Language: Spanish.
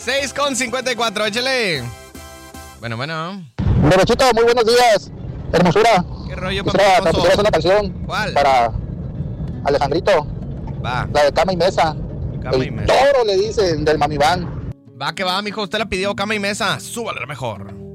6:54, échale. Bueno. Bebechito, muy buenos días. Hermosura. ¿Qué rollo, Quisiera papá? hacer una canción. ¿Cuál? Para Alejandrito. Va. La de Cama y Mesa. Cama y El Mesa. toro le dicen del Mami Van. Va que va, mijo. Usted la pidió, cama y mesa. Súbale la mejor.